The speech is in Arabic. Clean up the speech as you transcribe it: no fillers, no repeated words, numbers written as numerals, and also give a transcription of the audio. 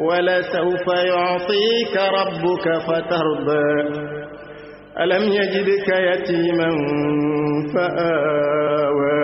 ولسوف يعطيك ربك فترضى ألم يجدك يتيما فآوى